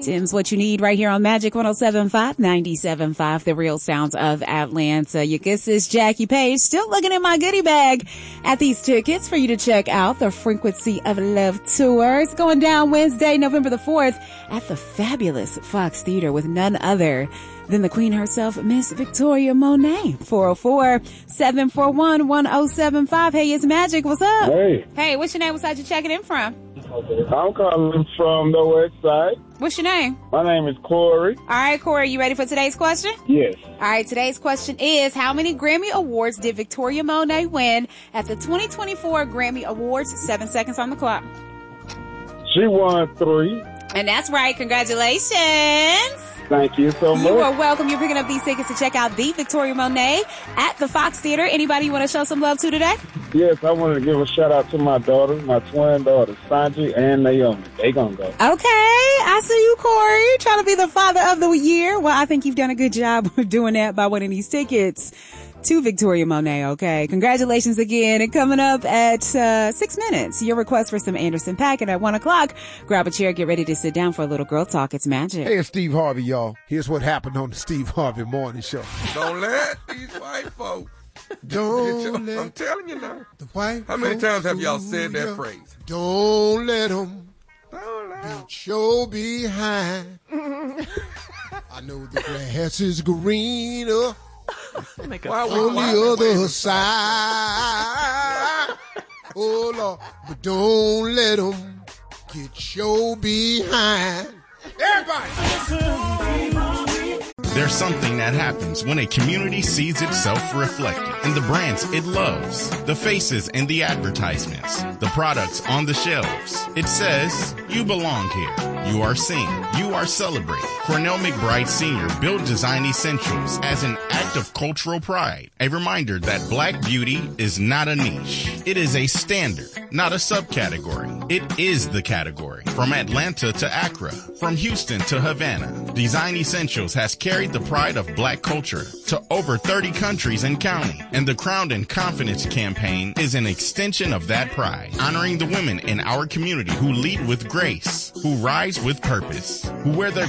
Tim's What You Need right here on Magic 107.5, 97.5, the real sounds of Atlanta. Your guest is Jackie Page, still looking in my goodie bag at these tickets for you to check out the Frequency of Love Tour. It's going down Wednesday, November the 4th at the fabulous Fox Theater with none other than the queen herself, Miss Victoria Monet. 404-741-1075. Hey, it's Magic. What's up? Hey, what's your name? What side you checking in from? I'm calling from the west side. What's your name? My name is Corey. All right, Corey, you ready for today's question? Yes. All right, today's question is, how many Grammy Awards did Victoria Monet win at the 2024 Grammy Awards? 7 seconds on the clock. She won 3. And that's right. Congratulations. Thank you so much. You are welcome. You're picking up these tickets to check out the Victoria Monet at the Fox Theater. Anybody you want to show some love to today? Yes, I wanted to give a shout out to my daughters, my twin daughters, Sanji and Naomi. They gonna go. Okay, I see you, Corey, trying to be the father of the year. Well, I think you've done a good job of doing that by winning these tickets to Victoria Monet, okay? Congratulations again. And coming up at 6 minutes, your request for some Anderson .Paak at 1 o'clock. Grab a chair, get ready to sit down for a little girl talk. It's Magic. Hey, it's Steve Harvey, y'all. Here's what happened on the Steve Harvey Morning Show. Don't let these white folks. I'm telling you now. The white How many folks times have y'all said fool that ya. phrase? Don't let them Don't let 'em. beat your behind. I know the grass is greener Why on the other side. Oh, Lord. But don't let them get your behind. Everybody! There's something that happens when a community sees itself reflected in the brands it loves, the faces in the advertisements, the products on the shelves. It says, you belong here. You are seen. You are celebrated. Cornell McBride Sr. built Design Essentials as an act of cultural pride, a reminder that black beauty is not a niche. It is a standard, not a subcategory. It is the category. From Atlanta to Accra, from Houston to Havana, Design Essentials has carried the pride of black culture to over 30 countries and counting. And the Crowned in Confidence campaign is an extension of that pride, honoring the women in our community who lead with grace, who rise with purpose, who wear their